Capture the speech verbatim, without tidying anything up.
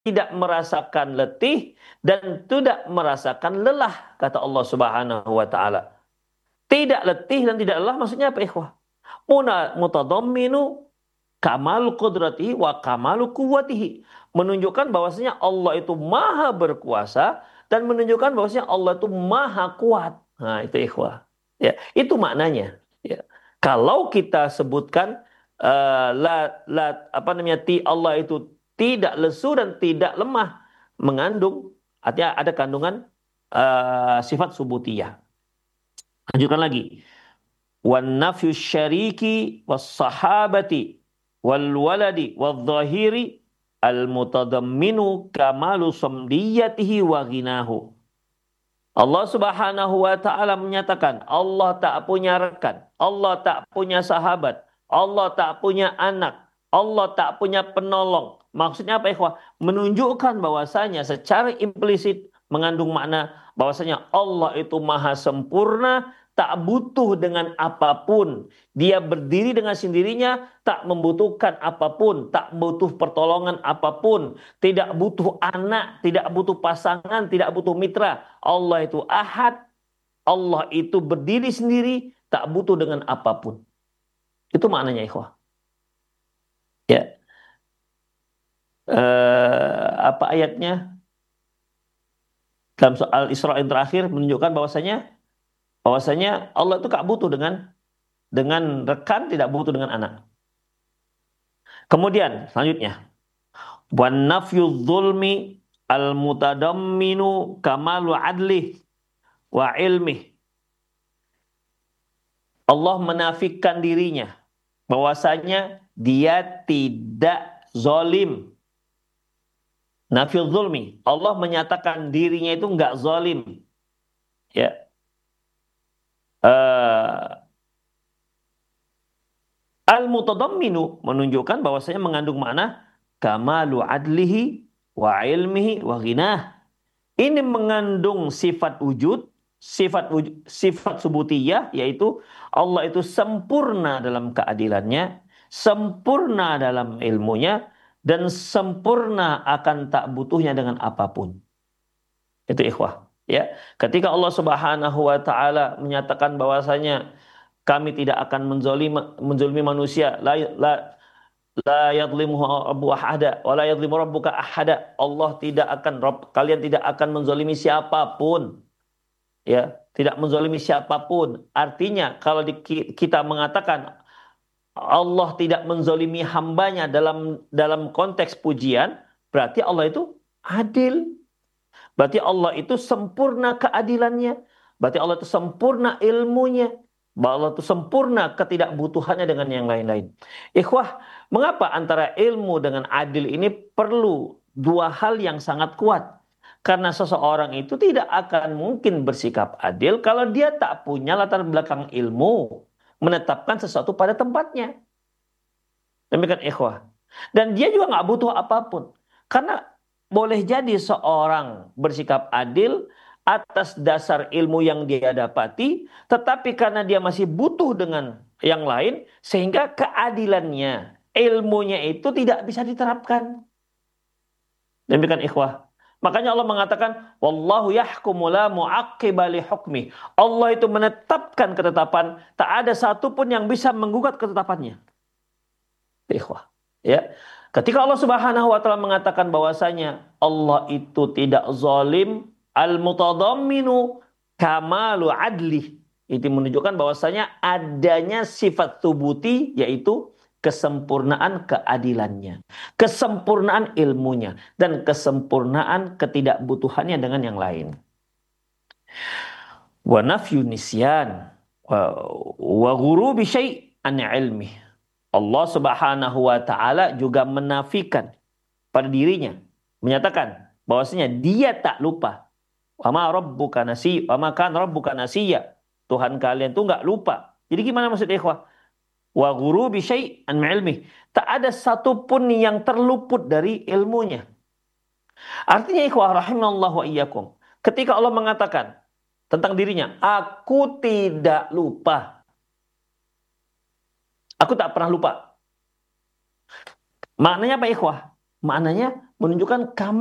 tidak merasakan letih dan tidak merasakan lelah, kata Allah Subhanahu wa taala. Tidak letih dan tidak lelah maksudnya apa, ikhwah? Muna mutadamminu kamal qudratihi wa kamalu quwwatihi. Menunjukkan bahwasanya Allah itu maha berkuasa dan menunjukkan bahwasanya Allah itu maha kuat. Nah, itu ikhwah. Ya, itu maknanya. Ya. Kalau kita sebutkan uh, la, la, apa namanya ti Allah itu tidak lesu dan tidak lemah, mengandung artinya ada kandungan uh, sifat subutiyah. Lanjutkan lagi. Wan nafyu syariki was sahabati wal waladi wal zahiri al mutadamminu kamalu samdiyatihi wa ghinahu. Allah Subhanahu wa taala menyatakan Allah tak punya rekan, Allah tak punya sahabat, Allah tak punya anak, Allah tak punya penolong. Maksudnya apa, ikhwah? Menunjukkan bahwasanya secara implisit mengandung makna bahwasanya Allah itu maha sempurna, tak butuh dengan apapun. Dia berdiri dengan sendirinya, tak membutuhkan apapun, tak butuh pertolongan apapun, tidak butuh anak, tidak butuh pasangan, tidak butuh mitra. Allah itu ahad, Allah itu berdiri sendiri, tak butuh dengan apapun. Itu maknanya, ikhwah. Ya, eh, apa ayatnya? Dalam soal Isra yang terakhir menunjukkan bahwasanya bahwasanya Allah itu tak butuh dengan dengan rekan, tidak butuh dengan anak. Kemudian selanjutnya, wan nafyu dzulmi al mutadamminu kamalu adli wa ilmi. Allah menafikan dirinya bahwasanya dia tidak zalim. Nafiyul zulmi. Allah menyatakan dirinya itu enggak zalim. Ya. Uh, Al-mutadamminu menunjukkan bahwasanya mengandung makna kamalu adlihi wa ilmihi wa ghinah. Ini mengandung sifat wujud, sifat wujud, sifat subutiyah, yaitu Allah itu sempurna dalam keadilannya, sempurna dalam ilmunya, dan sempurna akan tak butuhnya dengan apapun. Itu ikhwah. Ya, ketika Allah Subhanahu wa taala menyatakan bahwasanya kami tidak akan menzolimi, menzolimi manusia, la, la, la yadlimuhu rabbu ahada wa la yadlimu rabbuka ahada. Allah tidak akan kalian tidak akan menzolimi siapapun. Ya, tidak menzolimi siapapun. Artinya kalau di, kita mengatakan Allah tidak menzolimi hambanya dalam dalam konteks pujian, berarti Allah itu adil. Berarti Allah itu sempurna keadilannya. Berarti Allah itu sempurna ilmunya. Bahwa Allah itu sempurna ketidakbutuhannya dengan yang lain-lain. Ikhwah, mengapa antara ilmu dengan adil ini perlu dua hal yang sangat kuat? Karena seseorang itu tidak akan mungkin bersikap adil kalau dia tak punya latar belakang ilmu menetapkan sesuatu pada tempatnya. Demikian ikhwah. Dan dia juga nggak butuh apapun. Karena boleh jadi seorang bersikap adil atas dasar ilmu yang dia dapati, tetapi karena dia masih butuh dengan yang lain, sehingga keadilannya, ilmunya itu tidak bisa diterapkan. Demikian ikhwah. Makanya Allah mengatakan, wallahu yahkumu la mu'aqqiba li hukmi. Allah itu menetapkan ketetapan, tak ada satupun yang bisa menggugat ketetapannya. Ikhwah. Ya. Ketika Allah Subhanahu wa taala mengatakan bahwasanya Allah itu tidak zalim, al-mutadamminu kamalu adli. Itu menunjukkan bahwasanya adanya sifat tubuti, yaitu kesempurnaan keadilannya, kesempurnaan ilmunya, dan kesempurnaan ketidakbutuhannya dengan yang lain. Wa nafyu nisyan wa ghurubi syai' an ilmi. Allah Subhanahu wa taala juga menafikan pada dirinya, menyatakan bahwasanya dia tak lupa. Wa ma rabbuka nasi, wa ma kan rabbuka nasiya. Tuhan kalian tuh enggak lupa. Jadi gimana maksudnya, ikhwah? Wa ghurubi syai'an ilmi. Tak ada satupun yang terluput dari ilmunya. Artinya, ikhwah rahimallahu wa iyyakum, ketika Allah mengatakan tentang dirinya, aku tidak lupa. Aku tak pernah lupa. Maknanya apa, ikhwah? maknanya menunjukkan kamal